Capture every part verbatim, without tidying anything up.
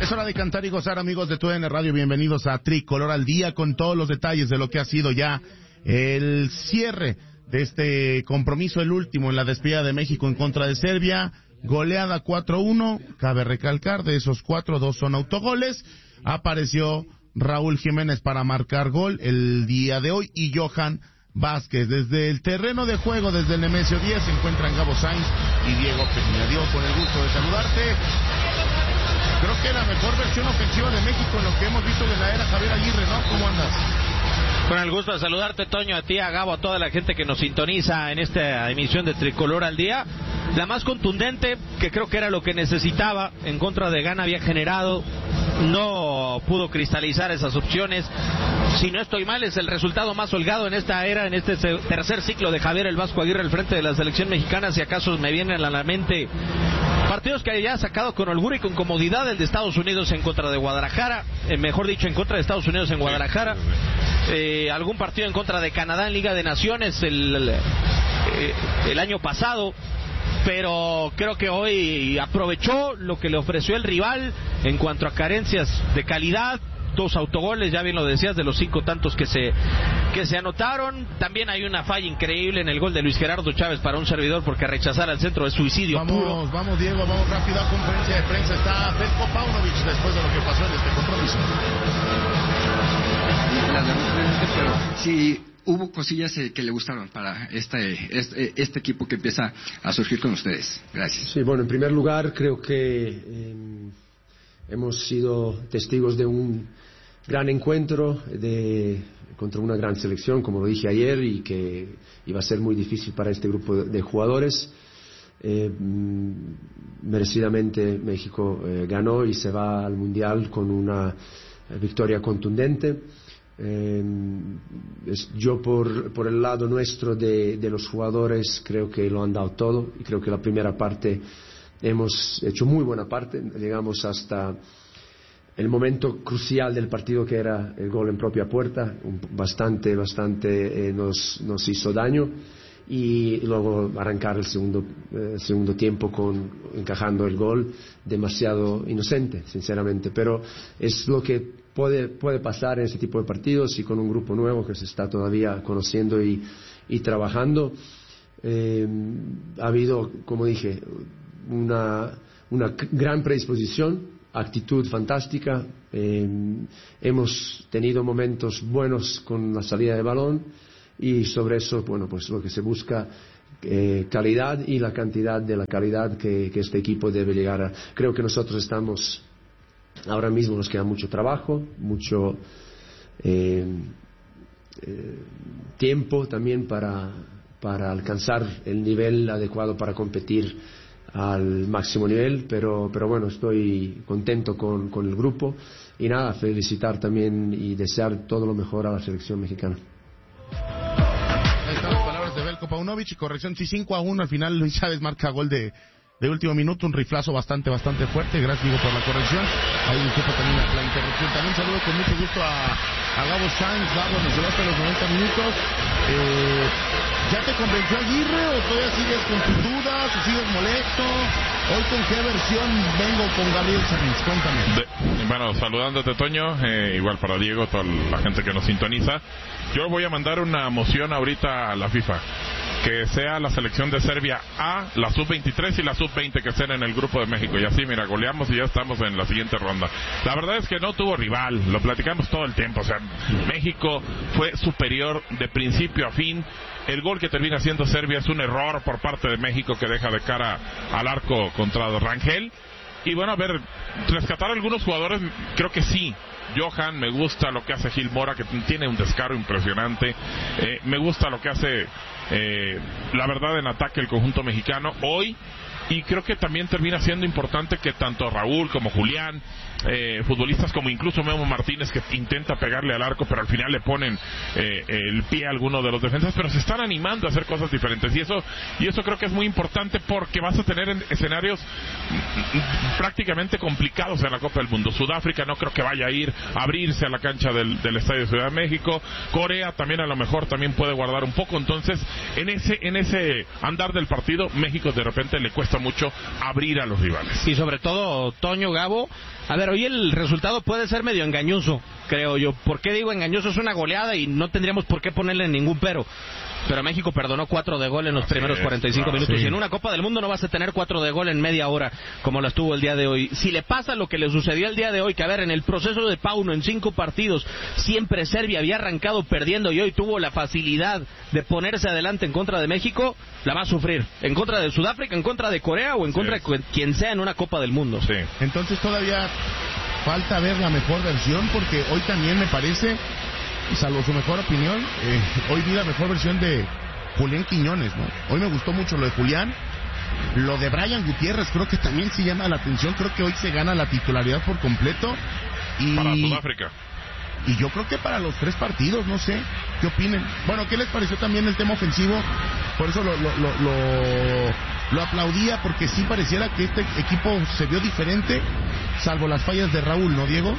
Es hora de cantar y gozar, amigos de T U D N Radio. Bienvenidos a Tricolor al Día, con todos los detalles de lo que ha sido ya el cierre de este compromiso, el último en la despedida de México en contra de Serbia. Goleada cuatro uno, cabe recalcar, de esos cuatro, dos son autogoles. Apareció Raúl Jiménez para marcar gol el día de hoy y Johan Vázquez. Desde el terreno de juego, desde el Nemesio diez, se encuentran Gabo Sainz y Diego Peña. Diego, con el gusto de saludarte. Creo que la mejor versión ofensiva de México en lo que hemos visto de la era Javier Aguirre, ¿no? ¿Cómo andas? Con el gusto de saludarte, Toño, a ti, a Gabo, a toda la gente que nos sintoniza en esta emisión de Tricolor al Día. La más contundente, que creo que era lo que necesitaba, en contra de Ghana había generado, no pudo cristalizar esas opciones. Si no estoy mal, es el resultado más holgado en esta era, en este tercer ciclo de Javier el Vasco Aguirre al frente de la selección mexicana. Si acaso me vienen a la mente partidos que haya sacado con holgura y con comodidad, el de Estados Unidos en contra de Guadalajara, eh, mejor dicho, en contra de Estados Unidos en Guadalajara, eh, algún partido en contra de Canadá en Liga de Naciones el, el, eh, el año pasado, pero creo que hoy aprovechó lo que le ofreció el rival en cuanto a carencias de calidad. Dos autogoles, ya bien lo decías, de los cinco tantos que se que se anotaron. También hay una falla increíble en el gol de Luis Gerardo Chávez para un servidor, porque rechazar al centro es suicidio vamos, puro. Vamos, Diego, vamos rápido a conferencia de prensa. Está Veljko Paunovic después de lo que pasó en este compromiso. La verdad, pero sí hubo cosillas que le gustaron para este, este, este equipo que empieza a surgir con ustedes. Gracias. Sí, bueno, en primer lugar creo que eh, hemos sido testigos de un gran encuentro de, contra una gran selección, como lo dije ayer, y que iba a ser muy difícil para este grupo de, de jugadores. Eh, merecidamente México eh, ganó y se va al Mundial con una victoria contundente. Eh, es, yo por, por el lado nuestro de, de los jugadores creo que lo han dado todo, y creo que la primera parte hemos hecho muy buena parte. Llegamos hasta el momento crucial del partido, que era el gol en propia puerta, un, bastante, bastante eh, nos, nos hizo daño, y luego arrancar el segundo, eh, segundo tiempo con encajando el gol, demasiado inocente, sinceramente, pero es lo que puede, puede pasar en ese tipo de partidos, y con un grupo nuevo que se está todavía conociendo y, y trabajando. Eh, ha habido, como dije, una, una gran predisposición, actitud fantástica. Eh, hemos tenido momentos buenos con la salida de balón, y sobre eso, bueno, pues lo que se busca, eh, calidad y la cantidad de la calidad que, que este equipo debe llegar a. Creo que nosotros estamos, ahora mismo nos queda mucho trabajo, mucho eh, eh, tiempo también para, para alcanzar el nivel adecuado para competir al máximo nivel, pero, pero bueno, estoy contento con, con el grupo, y nada, felicitar también y desear todo lo mejor a la selección mexicana. Ahí están las palabras de Veljko Paunovic, y corrección, sí, cinco a uno, al final Luis Chávez marca gol de, de último minuto, un riflazo bastante, bastante fuerte. Gracias, Diego, por la corrección. Ahí disculpa también la, la interrupción. También saludo con mucho gusto a, a Gabo Sainz. Gabo, nos llevaste a los noventa minutos. Eh, ¿Ya te convenció Aguirre o todavía sigues con tus dudas o sigues molesto? Hoy, ¿con qué versión vengo con Gabriel Sainz? Cuéntame. De, bueno, saludándote, Toño, eh, igual para Diego, toda la gente que nos sintoniza. Yo voy a mandar una moción ahorita a la FIFA, que sea la selección de Serbia A, la sub veintitrés y la sub veinte, que estén en el grupo de México, y así, mira, goleamos y ya estamos en la siguiente ronda. La verdad es que no tuvo rival, lo platicamos todo el tiempo, o sea, México fue superior de principio a fin. El gol que termina siendo Serbia es un error por parte de México, que deja de cara al arco contra Rangel. Y bueno, a ver, rescatar a algunos jugadores, creo que sí. Johan, me gusta lo que hace Gil Mora, que tiene un descaro impresionante. Eh, me gusta lo que hace, eh, la verdad, en ataque el conjunto mexicano hoy. Y creo que también termina siendo importante que tanto Raúl como Julián, eh, futbolistas como incluso Memo Martínez, que intenta pegarle al arco, pero al final le ponen eh, el pie a alguno de los defensas, pero se están animando a hacer cosas diferentes, y eso y eso creo que es muy importante, porque vas a tener escenarios prácticamente complicados en la Copa del Mundo. Sudáfrica no creo que vaya a ir a abrirse a la cancha del, del Estadio Ciudad de México. Corea también a lo mejor también puede guardar un poco. Entonces, en ese en ese andar del partido, México de repente le cuesta mucho abrir a los rivales. Y sobre todo, Toño, Gabo, a ver, hoy el resultado puede ser medio engañoso, creo yo. ¿Por qué digo engañoso? Es una goleada y no tendríamos por qué ponerle ningún pero. Pero México perdonó cuatro de gol en los Así primeros es, cuarenta y cinco claro, minutos. sí. Y en una Copa del Mundo no vas a tener cuatro de gol en media hora, como las tuvo el día de hoy. Si le pasa lo que le sucedió el día de hoy, que a ver, en el proceso de Pauno, en cinco partidos, siempre Serbia había arrancado perdiendo y hoy tuvo la facilidad de ponerse adelante en contra de México, la va a sufrir. En contra de Sudáfrica, en contra de Corea o en contra Sí. de quien sea en una Copa del Mundo. Sí. Entonces todavía falta ver la mejor versión, porque hoy también me parece, salvo su mejor opinión, eh, hoy vi la mejor versión de Julián Quiñones, ¿no? Hoy me gustó mucho lo de Julián. Lo de Brian Gutiérrez creo que también sí llama la atención. Creo que hoy se gana la titularidad por completo. Y, Para Sudáfrica. y yo creo que para los tres partidos, no sé, ¿qué opinen? Bueno, ¿qué les pareció también el tema ofensivo? Por eso lo, lo, lo, lo, lo aplaudía, porque sí pareciera que este equipo se vio diferente, salvo las fallas de Raúl, ¿no, Diego?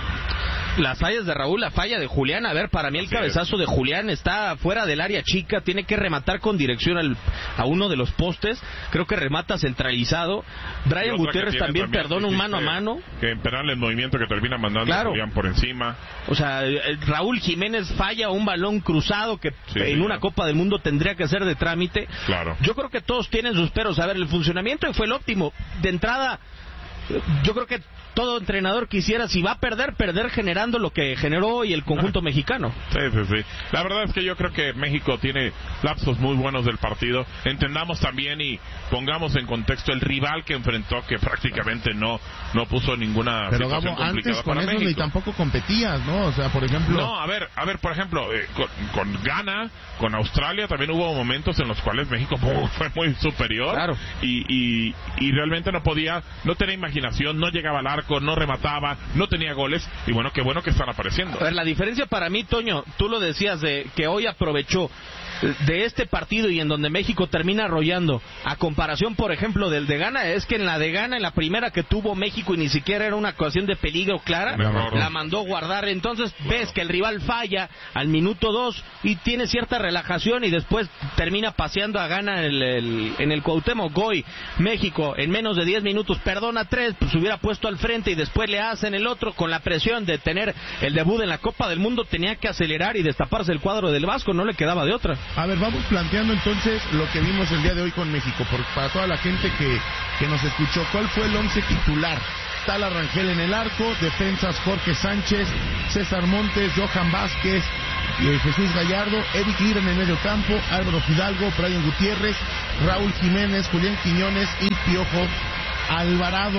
Las fallas de Raúl, la falla de Julián, a ver, para mí el Así cabezazo es. de Julián está fuera del área chica, tiene que rematar con dirección al, a uno de los postes, creo que remata centralizado. Y Brian otra Gutiérrez que tiene también perdona un mano a dijiste, mano. Que en penal el movimiento que termina mandando Claro. a Julián por encima. O sea, eh, Raúl Jiménez falla un balón cruzado que Sí, en sí, una ya. Copa del Mundo tendría que ser de trámite. Claro. Yo creo que todos tienen sus peros. A ver, el funcionamiento fue el óptimo. De entrada, eh, yo creo que todo entrenador quisiera, si va a perder, perder generando lo que generó hoy el conjunto mexicano. Sí, sí, sí. La verdad es que yo creo que México tiene lapsos muy buenos del partido. Entendamos también y pongamos en contexto el rival que enfrentó, que prácticamente no no puso ninguna Pero situación Gabo, antes complicada con para eso México. ni tampoco competías, ¿no? O sea, por ejemplo... No, a ver, a ver, por ejemplo, eh, con, con Ghana, con Australia también hubo momentos en los cuales México ¡pum!, fue muy superior. Claro. Y, y, y realmente no podía, no tenía imaginación, no llegaba al arco, no remataba, no tenía goles. Y bueno, qué bueno que están apareciendo. A ver, la diferencia para mí, Toño, tú lo decías, de que hoy aprovechó de este partido y en donde México termina arrollando, a comparación, por ejemplo, del de Ghana, es que en la de Ghana, en la primera que tuvo México y ni siquiera era una ocasión de peligro clara, Mejor. la mandó guardar. Entonces ves que el rival falla al minuto dos y tiene cierta relajación y después termina paseando a Ghana en el, el, en el Cuauhtémoc. Hoy México en menos de diez minutos perdona tres, pues hubiera puesto al frente y después le hacen el otro. Con la presión de tener el debut en la Copa del Mundo tenía que acelerar y destaparse el cuadro del Vasco, no le quedaba de otra. A ver, vamos planteando entonces lo que vimos el día de hoy con México, por, para toda la gente que, que nos escuchó. ¿Cuál fue el once titular? Tala Rangel en el arco, defensas Jorge Sánchez, César Montes, Johan Vázquez, eh, Jesús Gallardo, Eric Lira en el medio campo, Álvaro Fidalgo, Brian Gutiérrez, Raúl Jiménez, Julián Quiñones y Piojo Alvarado.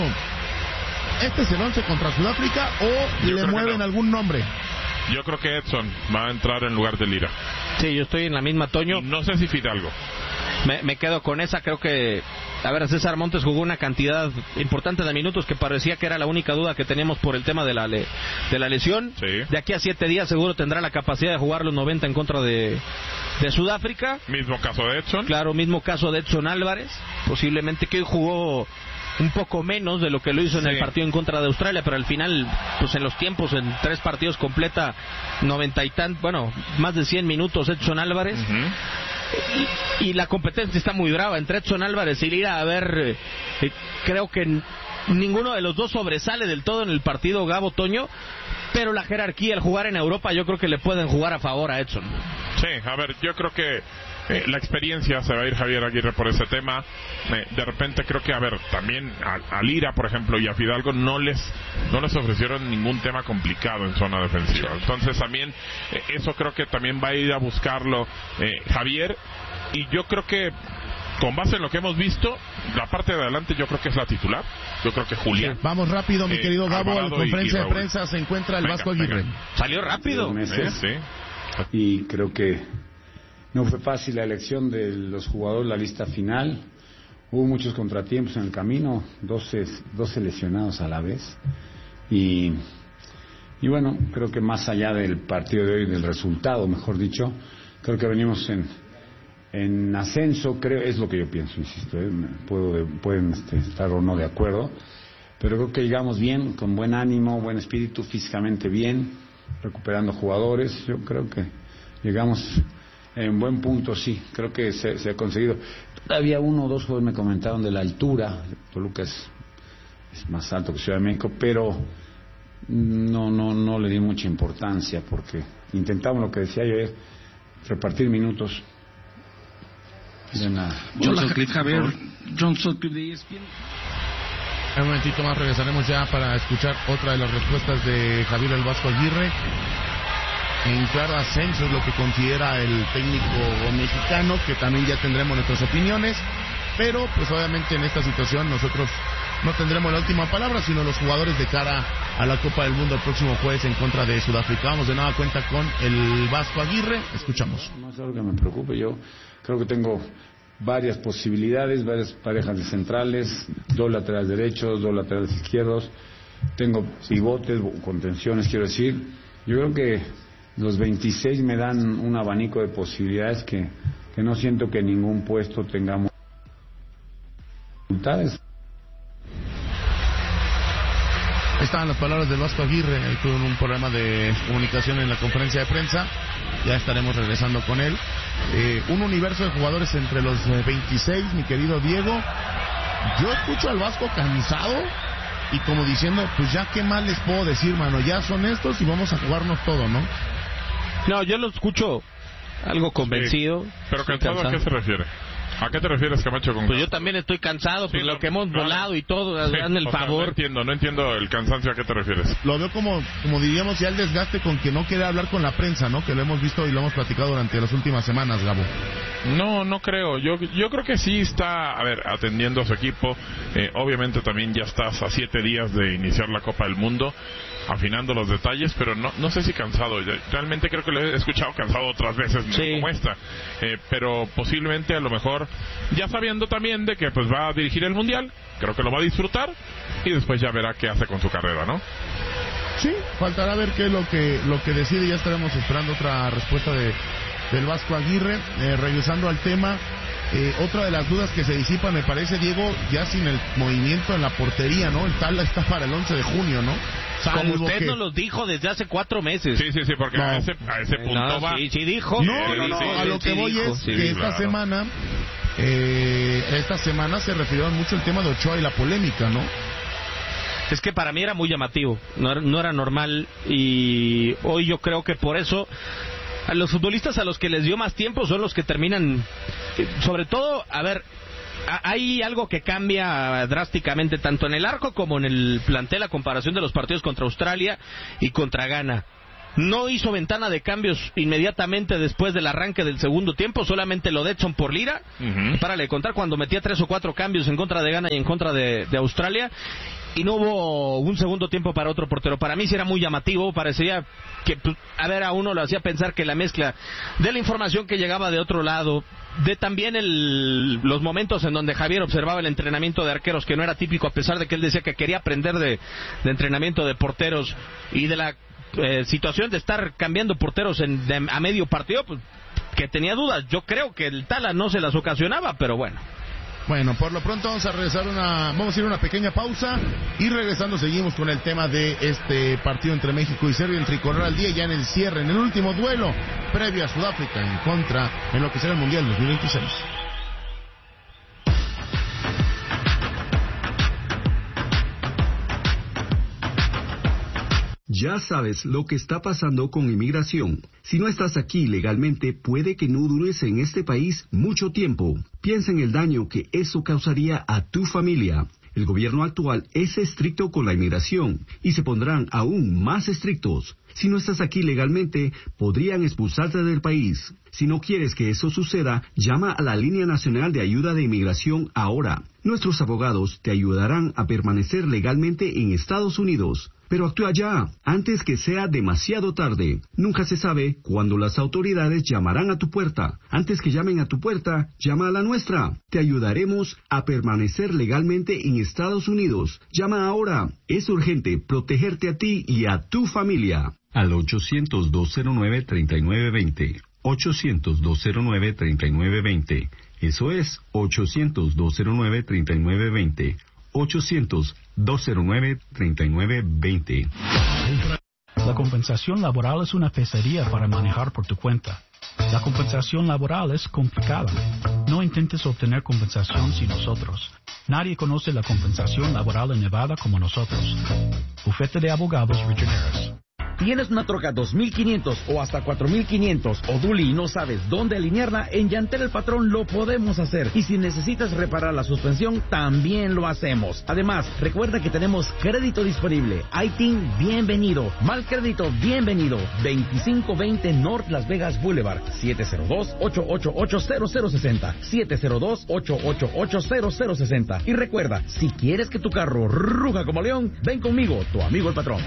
¿Este es el once contra Sudáfrica o Yo le creo que mueven no. algún nombre? Yo creo que Edson va a entrar en lugar de Lira. Sí, yo estoy en la misma, Toño. Y no sé si Fidalgo. Me, me quedo con esa, creo que... A ver, César Montes jugó una cantidad importante de minutos que parecía que era la única duda que teníamos por el tema de la, le, de la lesión. Sí. De aquí a siete días seguro tendrá la capacidad de jugar los noventa en contra de, de Sudáfrica. Mismo caso de Edson. Claro, mismo caso de Edson Álvarez, posiblemente que hoy jugó un poco menos de lo que lo hizo en Sí. el partido en contra de Australia, pero al final, pues en los tiempos, en tres partidos completa noventa y tan, bueno, más de cien minutos Edson Álvarez. Ujú. Y, y la competencia está muy brava entre Edson Álvarez y Lira. A ver, eh, creo que n- ninguno de los dos sobresale del todo en el partido, Gabo, Toño, pero la jerarquía, el jugar en Europa, yo creo que le pueden jugar a favor a Edson. Sí, a ver, yo creo que eh, la experiencia se va a ir Javier Aguirre por ese tema. Eh, de repente creo que, a ver, también a, a Lira, por ejemplo, y a Fidalgo no les no les ofrecieron ningún tema complicado en zona defensiva. Entonces también eh, eso creo que también va a ir a buscarlo eh, Javier. Y yo creo que con base en lo que hemos visto, la parte de adelante yo creo que es la titular. Yo creo que Julián. Vamos rápido, mi Eh, querido Gabo. En Alvarado y- conferencia y de Raúl. prensa se encuentra el Venga, Vasco venga. Aguirre. Salió rápido. Sí, meses. sí. Y creo que no fue fácil la elección de los jugadores, la lista final. Hubo muchos contratiempos en el camino, doce, doce lesionados a la vez. Y, y bueno, creo que más allá del partido de hoy, del resultado, mejor dicho, creo que venimos en, en ascenso, creo, es lo que yo pienso, insisto. ¿eh? Puedo, pueden este, estar o no de acuerdo, pero creo que llegamos bien, con buen ánimo, buen espíritu, físicamente bien, recuperando jugadores. Yo creo que llegamos en buen punto, sí, creo que se, se ha conseguido. Había uno o dos juegos me comentaron de la altura, Toluca es, es más alto que Ciudad de México, pero no, no, no le di mucha importancia porque intentamos lo que decía yo, es repartir minutos. De nada. John Sutcliffe, Javier, John Sutcliffe de E S P N. En un momentito más regresaremos ya para escuchar otra de las respuestas de Javier El Vasco Aguirre. En claro ascenso es lo que considera el técnico mexicano, que también ya tendremos nuestras opiniones, pero pues obviamente en esta situación nosotros no tendremos la última palabra, sino los jugadores de cara a la Copa del Mundo el próximo jueves en contra de Sudáfrica. Vamos de nueva cuenta con el Vasco Aguirre, escuchamos. No es algo que me preocupe, yo creo que tengo varias posibilidades, varias parejas de centrales, dos laterales derechos, dos laterales izquierdos, tengo pivotes, contenciones, quiero decir, yo creo que los veintiséis me dan un abanico de posibilidades que, que no siento que en ningún puesto tengamos dificultades. Estaban las palabras del Vasco Aguirre, ahí tuvo un problema de comunicación en la conferencia de prensa, ya estaremos regresando con él. Eh, un universo de jugadores entre los veintiséis, mi querido Diego. Yo escucho al Vasco cansado y como diciendo, pues ya qué más les puedo decir, mano, ya son estos y vamos a jugarnos todo, ¿no? No, yo lo escucho algo convencido. Sí, pero cansado, ¿a qué se refiere? ¿A qué te refieres, Camacho? Con pues yo también estoy cansado, pues sí, lo no, que hemos no, volado y todo, sí, hazme el favor. Sea, no entiendo, no entiendo el cansancio, ¿a qué te refieres? Lo veo como, como diríamos ya el desgaste con que no quiere hablar con la prensa, ¿no? Que lo hemos visto y lo hemos platicado durante las últimas semanas, Gabo. No, no creo. Yo yo creo que sí está, a ver, atendiendo a su equipo. Eh, obviamente también ya estás a siete días de iniciar la Copa del Mundo, afinando los detalles, pero no no sé si cansado. Realmente creo que lo he escuchado cansado otras veces, sí, como esta. Eh, pero posiblemente a lo mejor ya sabiendo también de que pues va a dirigir el Mundial, creo que lo va a disfrutar y después ya verá qué hace con su carrera, ¿no? Sí, faltará ver qué es lo que lo que decide. Ya estaremos esperando otra respuesta de del Vasco Aguirre. Eh, regresando al tema, eh, otra de las dudas que se disipa, me parece, Diego, ya sin el movimiento en la portería, ¿no? El Tala está para el once de junio, ¿no? Salvo Como usted que... nos lo dijo desde hace cuatro meses. Sí, sí, sí, porque no. a, ese, a ese punto no, va. Sí, sí dijo. No, no, no, sí, a lo sí, que sí, voy dijo, es sí, que esta claro. semana, eh, esta semana se refirió mucho el tema de Ochoa y la polémica, ¿no? Es que para mí era muy llamativo, no era, no era normal, y hoy yo creo que por eso a los futbolistas a los que les dio más tiempo son los que terminan, sobre todo, a ver, hay algo que cambia drásticamente tanto en el arco como en el plantel a comparación de los partidos contra Australia y contra Ghana. No hizo ventana de cambios inmediatamente después del arranque del segundo tiempo, solamente lo de Edson por Lira, uh-huh. para le contar cuando metía tres o cuatro cambios en contra de Ghana y en contra de, de Australia, y no hubo un segundo tiempo para otro portero. Para mí sí era muy llamativo, parecía que, a ver, a uno lo hacía pensar que la mezcla de la información que llegaba de otro lado, de también el, los momentos en donde Javier observaba el entrenamiento de arqueros, que no era típico, a pesar de que él decía que quería aprender de, de entrenamiento de porteros, y de la eh, situación de estar cambiando porteros en, de, a medio partido, pues, que tenía dudas. Yo creo que el Tala no se las ocasionaba, pero bueno. Bueno, por lo pronto vamos a regresar una, vamos a ir a una pequeña pausa y regresando seguimos con el tema de este partido entre México y Serbia, el tricolor al día, ya en el cierre, en el último duelo previo a Sudáfrica en contra en lo que será el Mundial dos mil veintiséis. Ya sabes lo que está pasando con inmigración. Si no estás aquí legalmente, puede que no dures en este país mucho tiempo. Piensa en el daño que eso causaría a tu familia. El gobierno actual es estricto con la inmigración y se pondrán aún más estrictos. Si no estás aquí legalmente, podrían expulsarte del país. Si no quieres que eso suceda, llama a la Línea Nacional de Ayuda de Inmigración ahora. Nuestros abogados te ayudarán a permanecer legalmente en Estados Unidos. Pero actúa ya, antes que sea demasiado tarde. Nunca se sabe cuándo las autoridades llamarán a tu puerta. Antes que llamen a tu puerta, llama a la nuestra. Te ayudaremos a permanecer legalmente en Estados Unidos. Llama ahora. Es urgente protegerte a ti y a tu familia. Al ochocientos, dos cero nueve, treinta y nueve veinte. ochocientos, dos cero nueve, treinta y nueve veinte. Eso es ochocientos, dos cero nueve, treinta y nueve veinte. ochocientos, dos cero nueve, treinta y nueve veinte. La compensación laboral es una pesadilla para manejar por tu cuenta. La compensación laboral es complicada. No intentes obtener compensación sin nosotros. Nadie conoce la compensación laboral en Nevada como nosotros. Bufete de Abogados Richard Harris. ¿Tienes una troca dos mil quinientos o hasta cuatro mil quinientos o Dually y no sabes dónde alinearla? En Llantel El Patrón lo podemos hacer. Y si necesitas reparar la suspensión, también lo hacemos. Además, recuerda que tenemos crédito disponible. I T I N, bienvenido. Mal crédito, bienvenido. veinticinco veinte North Las Vegas Boulevard. siete cero dos, ocho ocho ocho, cero cero seis cero. siete cero dos, ocho ocho ocho, cero cero seis cero. Y recuerda, si quieres que tu carro ruja como león, ven conmigo, tu amigo El Patrón.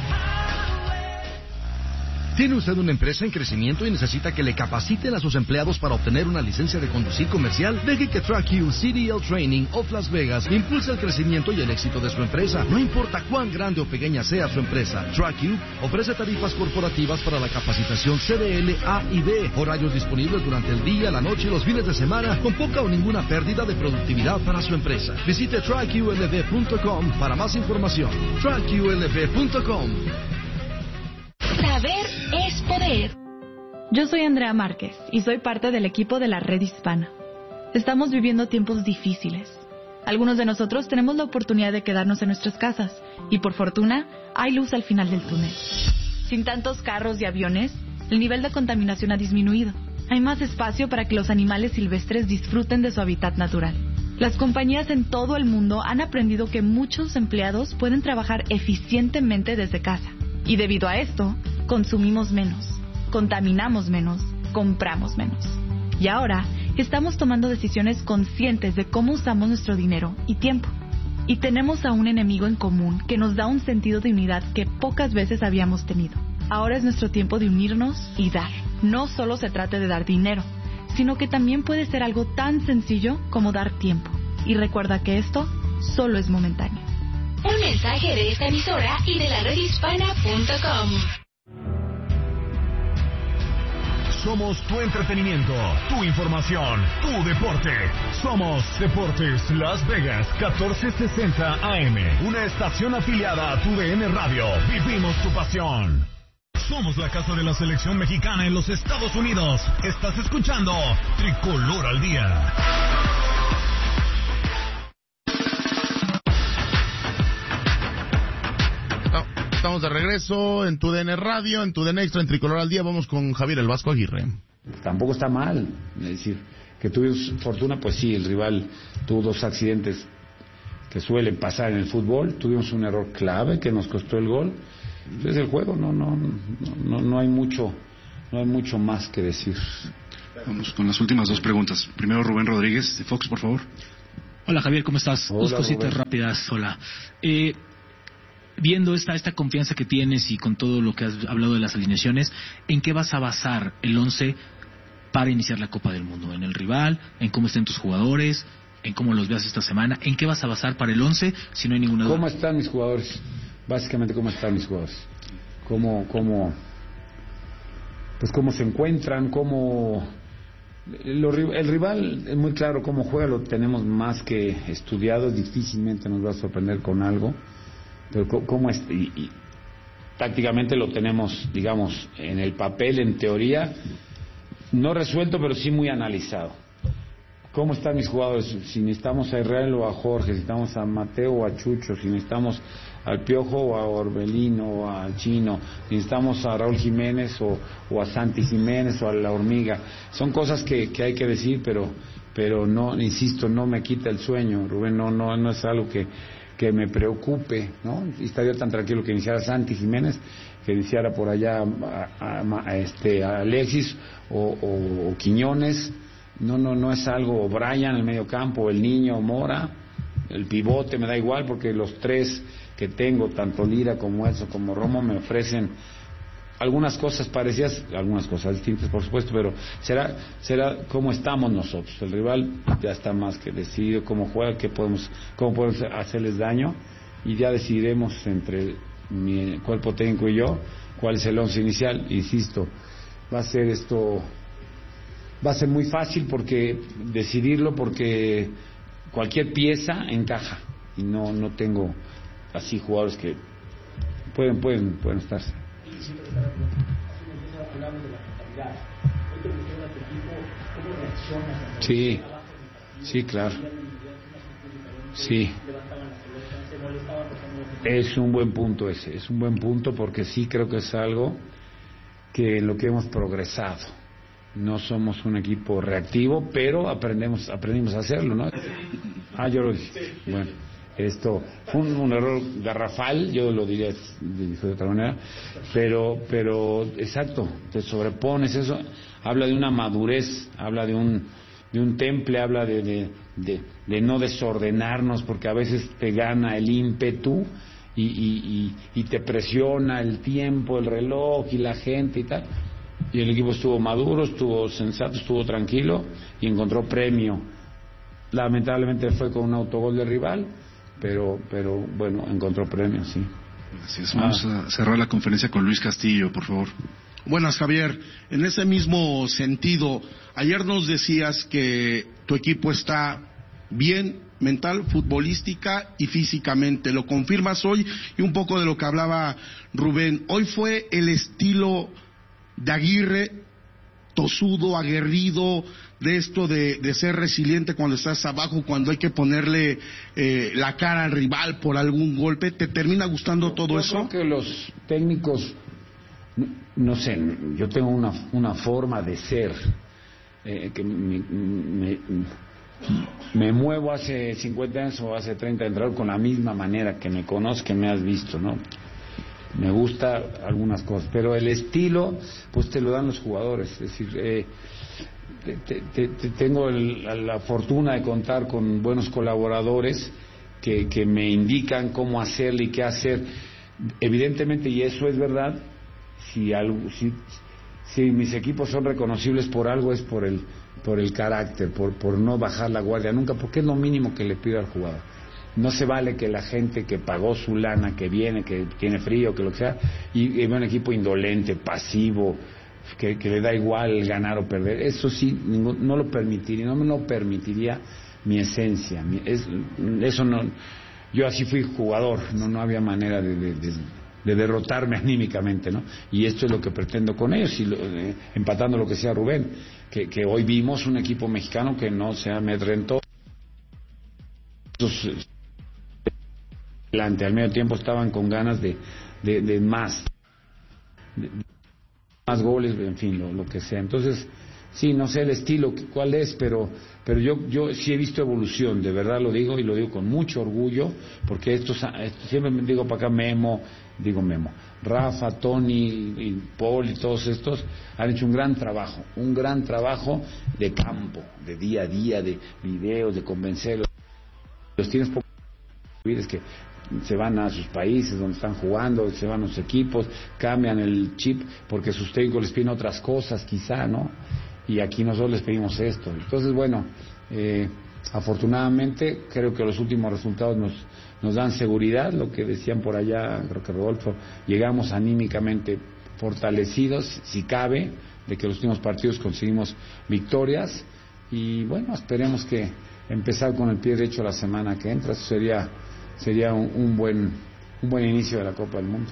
¿Tiene usted una empresa en crecimiento y necesita que le capaciten a sus empleados para obtener una licencia de conducir comercial? Deje que TrackU C D L Training of Las Vegas impulse el crecimiento y el éxito de su empresa. No importa cuán grande o pequeña sea su empresa, TrackU ofrece tarifas corporativas para la capacitación C D L A y B, horarios disponibles durante el día, la noche y los fines de semana, con poca o ninguna pérdida de productividad para su empresa. Visite track U L V punto com para más información. track U L V punto com. Saber es poder. Yo soy Andrea Márquez y soy parte del equipo de la Red Hispana. Estamos viviendo tiempos difíciles. Algunos de nosotros tenemos la oportunidad de quedarnos en nuestras casas y por fortuna hay luz al final del túnel. Sin tantos carros y aviones, el nivel de contaminación ha disminuido. Hay más espacio para que los animales silvestres disfruten de su hábitat natural. Las compañías en todo el mundo han aprendido que muchos empleados pueden trabajar eficientemente desde casa. Y debido a esto, consumimos menos, contaminamos menos, compramos menos. Y ahora, estamos tomando decisiones conscientes de cómo usamos nuestro dinero y tiempo. Y tenemos a un enemigo en común que nos da un sentido de unidad que pocas veces habíamos tenido. Ahora es nuestro tiempo de unirnos y dar. No solo se trata de dar dinero, sino que también puede ser algo tan sencillo como dar tiempo. Y recuerda que esto solo es momentáneo. Un mensaje de esta emisora y de la red hispana punto com. Somos tu entretenimiento, tu información, tu deporte. Somos Deportes Las Vegas catorce sesenta A M, una estación afiliada a tu D N Radio. Vivimos tu pasión. Somos la casa de la selección mexicana en los Estados Unidos. Estás escuchando Tricolor al Día. Estamos de regreso en tu D N Radio, en tu D N Extra, en Tricolor al Día. Vamos con Javier El Vasco Aguirre. Tampoco está mal, es decir, que tuvimos fortuna, pues sí, el rival tuvo dos accidentes que suelen pasar en el fútbol, tuvimos un error clave que nos costó el gol. Es el juego, no, no, no, no hay mucho, no hay mucho más que decir. Vamos con las últimas dos preguntas. Primero Rubén Rodríguez de Fox, por favor. Hola Javier, ¿cómo estás? Hola, Dos cositas Rubén. rápidas. Hola. Eh, viendo esta esta confianza que tienes y con todo lo que has hablado de las alineaciones, ¿en qué vas a basar el once para iniciar la Copa del Mundo? ¿En el rival? ¿En cómo estén tus jugadores? ¿En cómo los veas esta semana? ¿En qué vas a basar para el once si no hay ninguna duda? ¿Cómo están mis jugadores? Básicamente, ¿cómo están mis jugadores? ¿Cómo, cómo, pues cómo se encuentran? ¿Cómo... Lo, el rival es muy claro cómo juega, lo tenemos más que estudiado, difícilmente nos va a sorprender con algo, pero cómo es, y, y, tácticamente lo tenemos, digamos, en el papel, en teoría, no resuelto, pero sí muy analizado. ¿Cómo están mis jugadores? Si necesitamos a Israel o a Jorge, si necesitamos a Mateo o a Chucho, si necesitamos al Piojo o a Orbelín o al Chino, si necesitamos a Raúl Jiménez o, o a Santi Jiménez o a La Hormiga. Son cosas que, que hay que decir, pero pero no, insisto, no me quita el sueño, Rubén, no no no es algo que, que me preocupe, ¿no? Y estaría tan tranquilo que iniciara Santi Jiménez, que iniciara por allá a, a, a, este, a Alexis o, o, o Quiñones. No, no, no es algo, Brian, el medio campo, el Niño, Mora, el pivote, me da igual porque los tres que tengo, tanto Lira como Elso como Romo, me ofrecen algunas cosas parecidas, algunas cosas distintas por supuesto, pero será será cómo estamos nosotros. El rival ya está más que decidido cómo juega, qué podemos, cómo podemos hacerles daño, y ya decidiremos entre mi cuerpo técnico y yo cuál es el once inicial. Insisto, va a ser esto... Va a ser muy fácil porque decidirlo porque cualquier pieza encaja y no no tengo así jugadores que pueden pueden pueden estarse. Sí, sí, claro. Sí. Es un buen punto ese, es un buen punto porque sí creo que es algo que en lo que hemos progresado. No somos un equipo reactivo, pero aprendemos aprendimos a hacerlo, ¿no? Ah, yo lo dije. Bueno, esto fue un, un error garrafal, yo lo diría de, de otra manera, pero, pero exacto, te sobrepones, eso habla de una madurez, habla de un, de un temple, habla de, de, de, de no desordenarnos, porque a veces te gana el ímpetu y, y, y, y te presiona el tiempo, el reloj y la gente y tal. Y el equipo estuvo maduro, estuvo sensato, estuvo tranquilo y encontró premio. Lamentablemente fue con un autogol del rival, pero pero bueno, encontró premio, sí. Así es, vamos ah. a cerrar la conferencia con Luis Castillo, por favor. Buenas, Javier. En ese mismo sentido, ayer nos decías que tu equipo está bien mental, futbolística y físicamente. ¿Lo confirmas hoy? Y un poco de lo que hablaba Rubén. Hoy fue el estilo de Aguirre, tosudo, aguerrido, de esto de, de ser resiliente cuando estás abajo, cuando hay que ponerle eh, la cara al rival por algún golpe. ¿Te termina gustando todo yo eso? Creo que los técnicos, no, no sé, yo tengo una, una forma de ser, eh, que me, me, me muevo hace cincuenta años o hace treinta, entrar con la misma manera, que me conoces, que me has visto, ¿no? Me gusta algunas cosas, pero el estilo pues te lo dan los jugadores. Es decir, eh, te, te, te tengo el, la fortuna de contar con buenos colaboradores que, que me indican cómo hacerle y qué hacer. Evidentemente, y eso es verdad, si, algo, si, si mis equipos son reconocibles por algo, es por el, por el carácter, por, por no bajar la guardia nunca, porque es lo mínimo que le pido al jugador. No se vale que la gente que pagó su lana, que viene, que tiene frío, que lo que sea, y, y ve un equipo indolente, pasivo, que, que le da igual ganar o perder. Eso sí, ningún, no lo permitiría, no me lo permitiría mi esencia. Mi, es, eso no. Yo así fui jugador, no, no había manera de, de, de, de derrotarme anímicamente, ¿no? Y esto es lo que pretendo con ellos, y lo, eh, empatando lo que sea Rubén, que, que hoy vimos un equipo mexicano que no se amedrentó. Entonces, al medio tiempo estaban con ganas de, de, de más, de, de más goles, en fin, lo, lo que sea. Entonces, sí, no sé el estilo cuál es, pero pero yo yo sí he visto evolución, de verdad lo digo, y lo digo con mucho orgullo, porque estos, estos siempre me digo para acá Memo, digo Memo, Rafa, Tony y Paul y todos estos han hecho un gran trabajo, un gran trabajo de campo, de día a día, de videos, de convencerlos. Los tienes poco, es que se van a sus países donde están jugando, se van a los equipos, cambian el chip porque sus técnicos les piden otras cosas quizá, ¿no? Y aquí nosotros les pedimos esto. Entonces, bueno, eh, afortunadamente creo que los últimos resultados nos, nos dan seguridad, lo que decían por allá, creo que Rodolfo, llegamos anímicamente fortalecidos, si cabe, de que los últimos partidos conseguimos victorias, y bueno, esperemos que empezar con el pie derecho la semana que entra, eso sería sería un, un buen un buen inicio de la Copa del Mundo.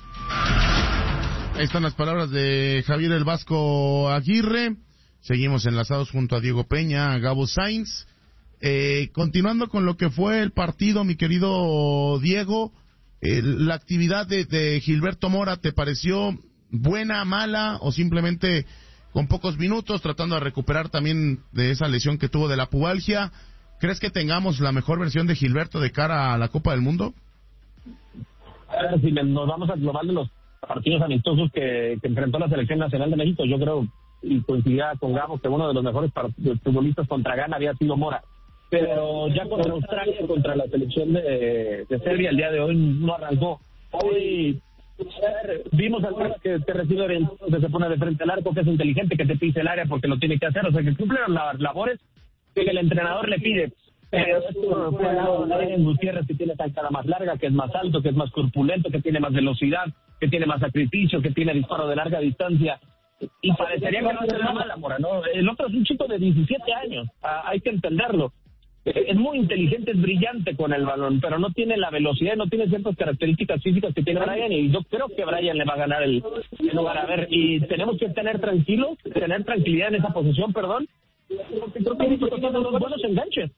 Ahí están las palabras de Javier el Vasco Aguirre. Seguimos enlazados junto a Diego Peña, a Gabo Sainz. Eh, continuando con lo que fue el partido, mi querido Diego, eh, la actividad de, de Gilberto Mora, ¿te pareció buena, mala o simplemente con pocos minutos tratando de recuperar también de esa lesión que tuvo de la pubalgia? ¿Crees que tengamos la mejor versión de Gilberto de cara a la Copa del Mundo? A ver, si nos vamos a global de los partidos amistosos que, que enfrentó la Selección Nacional de México, yo creo, y coincidía con Gabo, que uno de los mejores futbolistas contra Ghana había sido Mora. Pero ya contra Australia, contra la selección de, de Serbia, el día de hoy no arrancó. Hoy vimos al Mora que te recibe orientado, que se pone de frente al arco, que es inteligente, que te pise el área porque lo tiene que hacer, o sea, que cumple las labores que el entrenador le pide. Pero esto fue al lado de Gutiérrez, que tiene zancada más larga, que es más alto, que es más corpulento, que tiene más velocidad, que tiene más sacrificio, que tiene disparo de larga distancia, y parecería que no es una mala Mora, ¿no? El otro es un chico de diecisiete años, ah, hay que entenderlo, es muy inteligente, es brillante con el balón, pero no tiene la velocidad, no tiene ciertas características físicas que tiene Brian, y yo creo que Brian le va a ganar el, el lugar. A ver, y tenemos que tener tranquilos, tener tranquilidad en esa posición, perdón, porque creo que hay unos buenos enganches.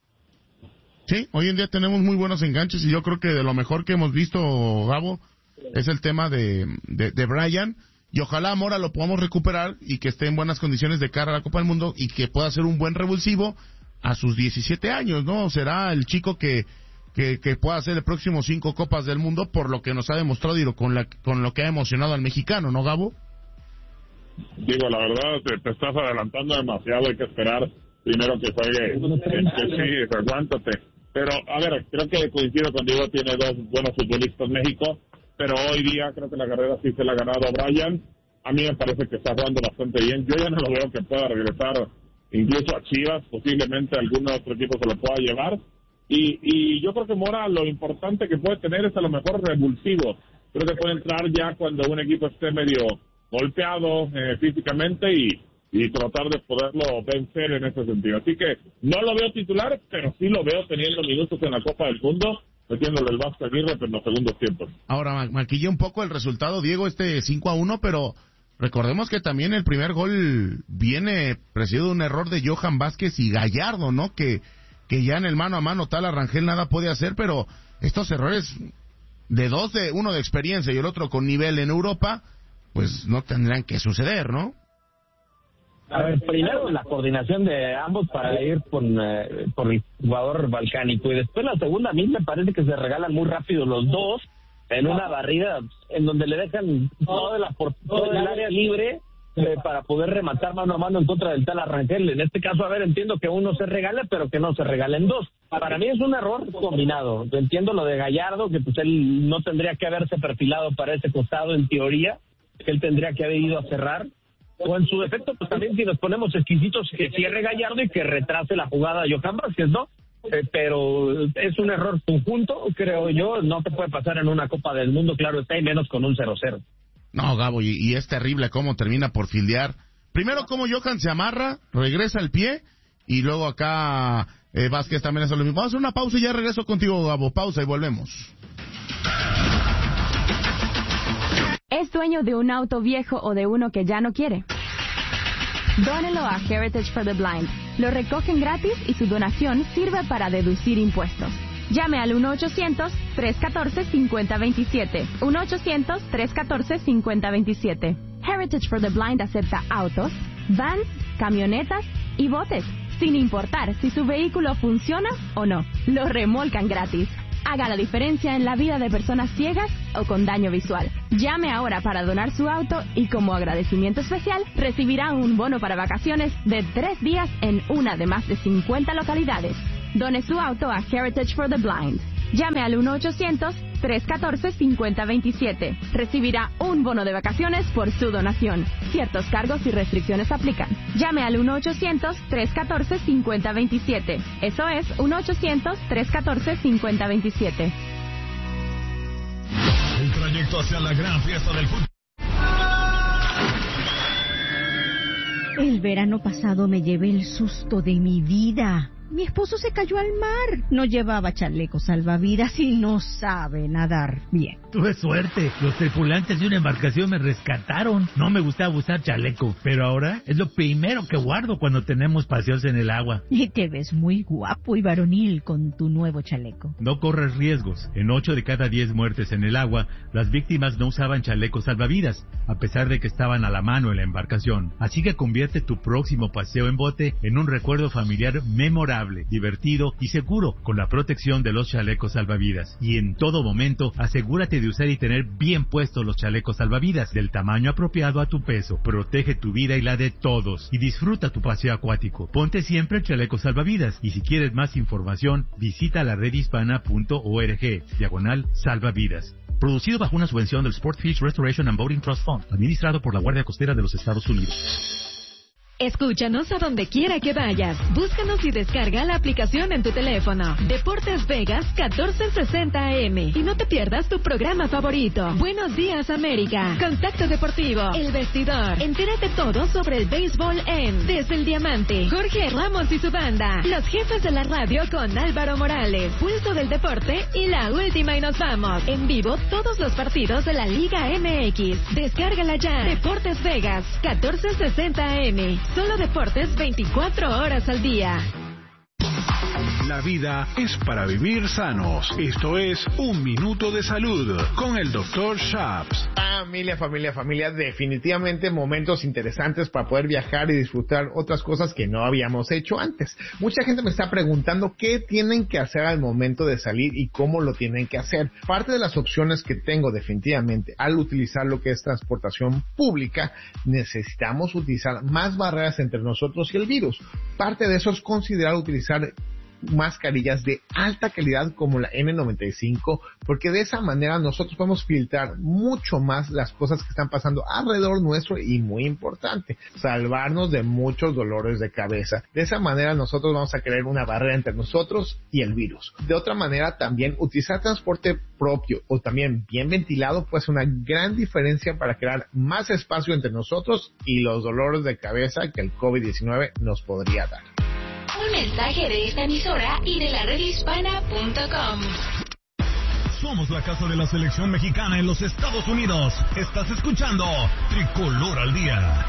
Sí, hoy en día tenemos muy buenos enganches, y yo creo que de lo mejor que hemos visto, Gabo, es el tema de, de, de Brian, y ojalá Mora lo podamos recuperar y que esté en buenas condiciones de cara a la Copa del Mundo y que pueda ser un buen revulsivo a sus diecisiete años, ¿no? Será el chico que, que, que pueda hacer el próximo cinco Copas del Mundo, por lo que nos ha demostrado y lo, con, la, con lo que ha emocionado al mexicano, ¿no, Gabo? Digo, la verdad, te, te estás adelantando demasiado, hay que esperar primero que juegue, este, sí, aguántate. Pero, a ver, creo que coincido con Diego, tiene dos buenos futbolistas México, pero hoy día creo que la carrera sí se la ha ganado a Brian. A mí me parece que está jugando bastante bien. Yo ya no lo veo que pueda regresar incluso a Chivas, posiblemente algún otro equipo se lo pueda llevar. Y, y yo creo que Mora lo importante que puede tener es a lo mejor revulsivo. Creo que puede entrar ya cuando un equipo esté medio golpeado eh, físicamente y, y tratar de poderlo vencer en ese sentido. Así que no lo veo titular, pero sí lo veo teniendo minutos en la Copa del Mundo, metiéndole el Vasco Aguirre en los segundos tiempos. Ahora, maquillé un poco el resultado, Diego, este cinco a uno, pero recordemos que también el primer gol viene precedido de un error de Johan Vázquez y Gallardo, ¿no? Que, que ya en el mano a mano tal a Rangel nada puede hacer, pero estos errores de dos, de uno de experiencia y el otro con nivel en Europa, pues no tendrán que suceder, ¿no? A ver, primero la coordinación de ambos para ir con, eh, por el jugador balcánico, y después la segunda, a mí me parece que se regalan muy rápido los dos en una barrida en donde le dejan toda la, por, todo el área libre eh, para poder rematar mano a mano en contra del tal Arrangel. En este caso, a ver, entiendo que uno se regale, pero que no se regalen dos. Para mí es un error combinado. Entiendo lo de Gallardo, que pues él no tendría que haberse perfilado para ese costado en teoría, que él tendría que haber ido a cerrar. O en su defecto, pues también si nos ponemos exquisitos, que cierre Gallardo y que retrase la jugada de Johan Vázquez, ¿no? Eh, pero es un error conjunto, creo yo, no te puede pasar en una Copa del Mundo, claro está, y menos con un cero cero. No, Gabo, y, y es terrible cómo termina por fildear. Primero cómo Johan se amarra, regresa el pie, y luego acá eh, Vázquez también hace lo mismo. Vamos a hacer una pausa y ya regreso contigo, Gabo. Pausa y volvemos. ¿Es dueño de un auto viejo o de uno que ya no quiere? Dónelo a Heritage for the Blind. Lo recogen gratis y su donación sirve para deducir impuestos. Llame al uno ochocientos, tres uno cuatro, cinco cero dos siete. uno ochocientos, tres uno cuatro, cinco cero dos siete. Heritage for the Blind acepta autos, vans, camionetas y botes, sin importar si su vehículo funciona o no. Lo remolcan gratis. Haga la diferencia en la vida de personas ciegas o con daño visual. Llame ahora para donar su auto y como agradecimiento especial recibirá un bono para vacaciones de tres días en una de más de cincuenta localidades. Done su auto a Heritage for the Blind. Llame al uno ochocientos, tres uno cuatro, cinco cero dos siete. Recibirá un bono de vacaciones por su donación. Ciertos cargos y restricciones aplican. Llame al uno ochocientos, tres uno cuatro, cinco cero dos siete. Eso es uno ochocientos, tres uno cuatro, cinco cero dos siete. El trayecto hacia la gran fiesta del fútbol. El verano pasado me llevé el susto de mi vida. Mi esposo se cayó al mar. No llevaba chaleco salvavidas y no sabe nadar bien. Tuve suerte. Los tripulantes de una embarcación me rescataron. No me gustaba usar chaleco, pero ahora es lo primero que guardo cuando tenemos paseos en el agua. Y te ves muy guapo y varonil con tu nuevo chaleco. No corres riesgos. En ocho de cada diez muertes en el agua, las víctimas no usaban chalecos salvavidas, a pesar de que estaban a la mano en la embarcación. Así que convierte tu próximo paseo en bote en un recuerdo familiar memorable, divertido y seguro con la protección de los chalecos salvavidas. Y en todo momento, asegúrate de usar y tener bien puestos los chalecos salvavidas del tamaño apropiado a tu peso. Protege tu vida y la de todos y disfruta tu paseo acuático. Ponte siempre el chaleco salvavidas y si quieres más información, visita la red hispana punto org, diagonal salvavidas. Producido bajo una subvención del Sport Fish Restoration and Boating Trust Fund, administrado por la Guardia Costera de los Estados Unidos. Escúchanos a donde quiera que vayas. Búscanos y descarga la aplicación en tu teléfono. Deportes Vegas catorce sesenta A M. Y no te pierdas tu programa favorito. Buenos días, América. Contacto Deportivo. El Vestidor. Entérate todo sobre el béisbol en Desde el Diamante. Jorge Ramos y su banda. Los jefes de la radio con Álvaro Morales. Pulso del deporte y la última y nos vamos. En vivo todos los partidos de la Liga M X. Descárgala ya. Deportes Vegas catorce sesenta A M. Solo deportes veinticuatro horas al día. La vida es para vivir sanos. Esto es Un Minuto de Salud con el doctor Shaps. Familia, familia, familia, definitivamente momentos interesantes para poder viajar y disfrutar otras cosas que no habíamos hecho antes. Mucha gente me está preguntando qué tienen que hacer al momento de salir y cómo lo tienen que hacer. Parte de las opciones que tengo definitivamente al utilizar lo que es transportación pública, necesitamos utilizar más barreras entre nosotros y el virus. Parte de eso es considerar utilizar mascarillas de alta calidad como la N noventa y cinco, porque de esa manera nosotros podemos filtrar mucho más las cosas que están pasando alrededor nuestro y, muy importante, salvarnos de muchos dolores de cabeza. De esa manera nosotros vamos a crear una barrera entre nosotros y el virus. De otra manera, también utilizar transporte propio o también bien ventilado puede ser una gran diferencia para crear más espacio entre nosotros y los dolores de cabeza que el COVID diecinueve nos podría dar. Un mensaje de esta emisora y de la red hispana punto com. Somos la casa de la selección mexicana en los Estados Unidos. Estás escuchando Tricolor al Día.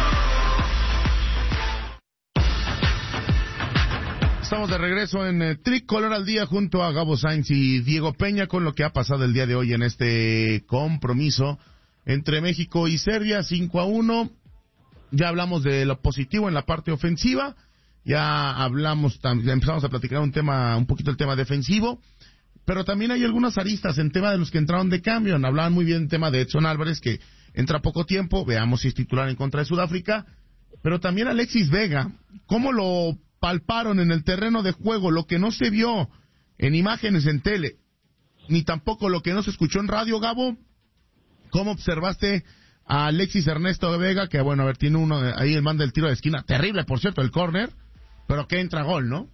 Estamos de regreso en eh, Tricolor al Día junto a Gabo Sainz y Diego Peña con lo que ha pasado el día de hoy en este compromiso entre México y Serbia, cinco a uno. Ya hablamos de lo positivo en la parte ofensiva. Ya hablamos, ya empezamos a platicar un tema, un poquito el tema defensivo, pero también hay algunas aristas en tema de los que entraron de cambio. Hablaban muy bien del tema de Edson Álvarez, que entra poco tiempo, veamos si es titular en contra de Sudáfrica, pero también Alexis Vega, cómo lo palparon en el terreno de juego, lo que no se vio en imágenes en tele, ni tampoco lo que no se escuchó en radio, Gabo. ¿Cómo observaste a Alexis Ernesto Vega, que bueno, a ver, tiene uno ahí, el manda el tiro de esquina, terrible por cierto, el córner, pero que entra gol, ¿no?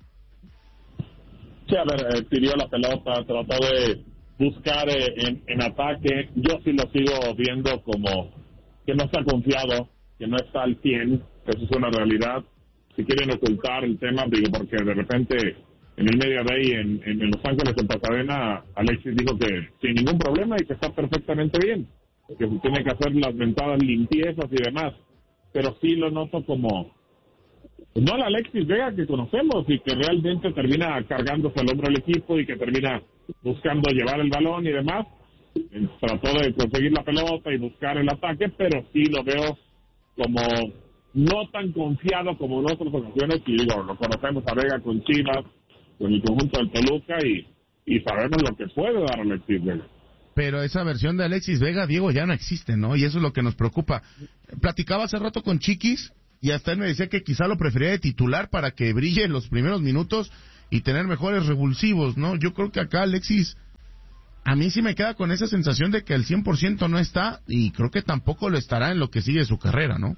Sí, a ver, eh, pidió la pelota, trató de buscar eh, en, en ataque. Yo sí lo sigo viendo como que no está confiado, que no está al cien, eso es una realidad. Si quieren ocultar el tema, digo, porque de repente en el Media Day en, en, en Los Ángeles, en Pasadena, Alexis dijo que sin ningún problema y que está perfectamente bien, que se tiene que hacer las mentadas limpiezas y demás, pero sí lo noto como no el Alexis Vega que conocemos y que realmente termina cargándose al hombro del equipo y que termina buscando llevar el balón y demás. Trató de conseguir la pelota y buscar el ataque, pero sí lo veo como no tan confiado como en otras ocasiones, y digo, lo conocemos a Vega con Chivas, con el conjunto del Toluca, y, y sabemos lo que puede dar Alexis Vega. Pero esa versión de Alexis Vega, Diego, ya no existe, ¿no? Y eso es lo que nos preocupa. Platicaba hace rato con Chiquis, y hasta él me decía que quizá lo prefería de titular para que brille en los primeros minutos y tener mejores revulsivos, ¿no? Yo creo que acá Alexis, a mí sí me queda con esa sensación de que el cien por ciento no está, y creo que tampoco lo estará en lo que sigue su carrera, ¿no?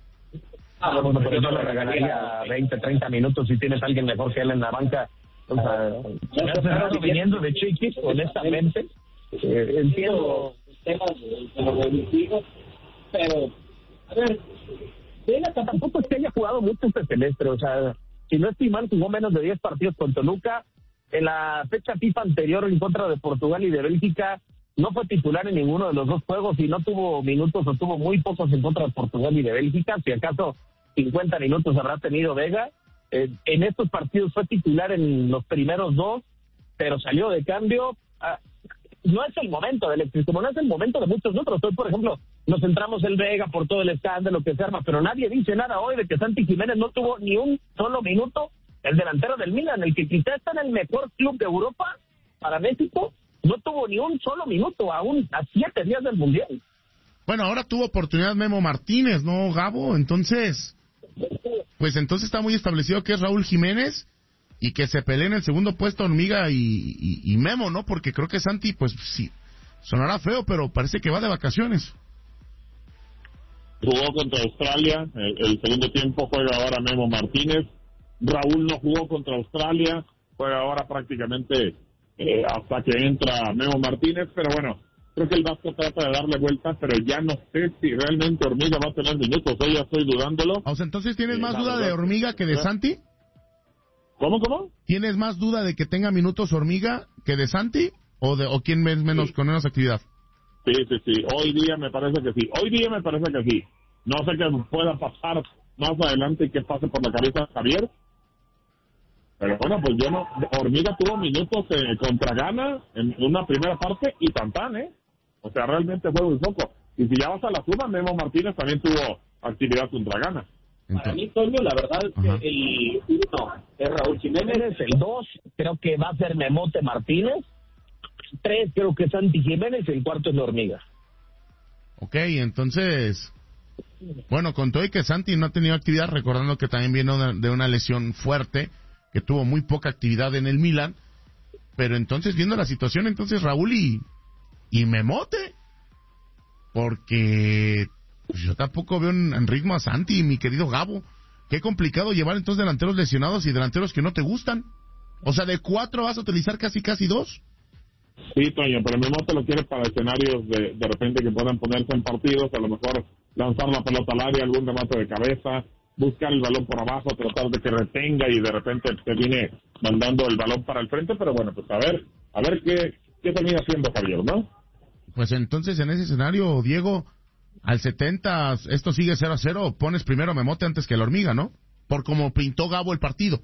Ah, bueno, pero yo le regalaría veinte, treinta minutos si tienes a alguien mejor que él en la banca. O sea, me hace raro viniendo de Chiquis, honestamente. Eh, entiendo temas de los revulsivos, pero, a ver, Vega tampoco es que haya jugado mucho este semestre, o sea, si no estoy mal, jugó menos de diez partidos con Toluca. En la fecha FIFA anterior en contra de Portugal y de Bélgica, no fue titular en ninguno de los dos juegos y no tuvo minutos o tuvo muy pocos en contra de Portugal y de Bélgica. Si acaso cincuenta minutos habrá tenido Vega. Eh, en estos partidos fue titular en los primeros dos, pero salió de cambio. Ah, no es el momento del Alexis, como no es el momento de muchos otros. Hoy, por ejemplo, nos centramos en Vega por todo el escándalo que se arma, pero nadie dice nada hoy de que Santi Jiménez no tuvo ni un solo minuto, el delantero del Milan, el que quizá está en el mejor club de Europa para México, no tuvo ni un solo minuto aún a siete días del Mundial. Bueno, ahora tuvo oportunidad Memo Martínez, ¿no, Gabo? Entonces, pues entonces está muy establecido que es Raúl Jiménez y que se peleen el segundo puesto Hormiga y, y, y Memo, ¿no? Porque creo que Santi, pues sí, sonará feo, pero parece que va de vacaciones. jugó contra Australia, el, el segundo tiempo juega ahora Memo Martínez. Raúl no jugó contra Australia, juega ahora prácticamente eh, hasta que entra Memo Martínez, pero bueno, creo que el Vasco trata de darle vueltas, pero ya no sé si realmente Hormiga va a tener minutos, yo ya estoy dudándolo. O sea, entonces ¿tienes eh, más duda de Hormiga que de Santi? ¿Cómo, cómo? ¿Tienes más duda de que tenga minutos Hormiga que de Santi? ¿O de o quién es menos sí. con menos actividad? Sí, sí, sí, hoy día me parece que sí, hoy día me parece que sí. No sé qué pueda pasar más adelante y qué pase por la cabeza de Javier. Pero bueno, pues yo no... Hormiga tuvo minutos eh, contra Ghana en una primera parte y tantán, ¿eh? O sea, realmente fue muy poco. Y si ya vas a la suma, Memo Martínez también tuvo actividad contra Ghana. Para mí, Toño, la verdad es que Ajá. el uno es Raúl Jiménez, el dos creo que va a ser Memote Martínez, tres creo que es Santi Jiménez, el cuarto es la Hormiga. Ok, entonces... Bueno, con todo y que Santi no ha tenido actividad, recordando que también viene una, de una lesión fuerte, que tuvo muy poca actividad en el Milan, pero entonces viendo la situación, entonces Raúl y, y Memote, porque pues yo tampoco veo en, en ritmo a Santi, mi querido Gabo. Qué complicado llevar entonces delanteros lesionados y delanteros que no te gustan. O sea, de cuatro vas a utilizar casi casi dos. Sí, Toño, pero Memote lo quiere para escenarios de, de repente que puedan ponerse en partidos, a lo mejor lanzar la pelota al área, algún remate de cabeza, buscar el balón por abajo, tratar de que retenga y de repente te viene mandando el balón para el frente, pero bueno, pues a ver, a ver qué, qué termina haciendo Javier, ¿no? Pues entonces en ese escenario, Diego, al setenta, esto sigue cero a cero, pones primero a Memote antes que la Hormiga, ¿no? Por como pintó Gabo el partido.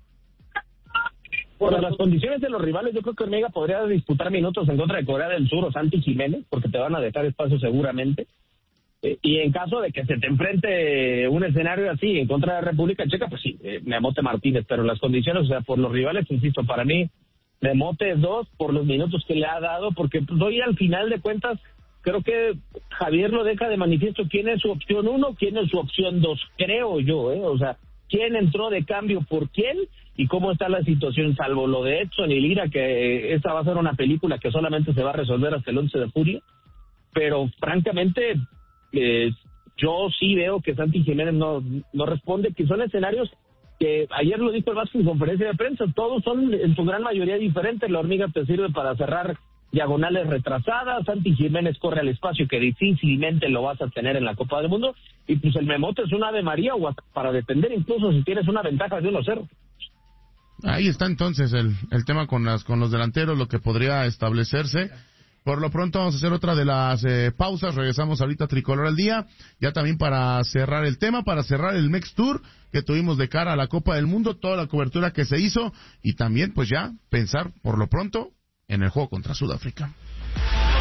Por las condiciones de los rivales, yo creo que Hormiga podría disputar minutos en contra de Corea del Sur o Santi Jiménez, porque te van a dejar espacio seguramente. Eh, y en caso de que se te enfrente un escenario así en contra de la República Checa, pues sí, eh, Memote Martínez, pero las condiciones, o sea, por los rivales, insisto, para mí, Memote es dos por los minutos que le ha dado, porque pues, hoy al final de cuentas, creo que Javier lo deja de manifiesto quién es su opción uno, quién es su opción dos, creo yo, ¿eh? O sea, quién entró de cambio por quién y cómo está la situación, salvo lo de Edson y Lira, que esta va a ser una película que solamente se va a resolver hasta el once de julio, pero francamente... Eh, yo sí veo que Santi Jiménez no, no responde, que son escenarios que ayer lo dijo el Vasco en conferencia de prensa, todos son en su gran mayoría diferentes. La Hormiga te sirve para cerrar diagonales retrasadas, Santi Jiménez corre al espacio que difícilmente lo vas a tener en la Copa del Mundo, y pues el Memote es un Ave María o hasta para defender incluso si tienes una ventaja de uno cero. Ahí está entonces el, el tema con las con los delanteros, lo que podría establecerse. Por lo pronto vamos a hacer otra de las eh, pausas, regresamos ahorita a Tricolor al Día, ya también para cerrar el tema, para cerrar el Mex Tour que tuvimos de cara a la Copa del Mundo, toda la cobertura que se hizo y también pues ya pensar por lo pronto en el juego contra Sudáfrica.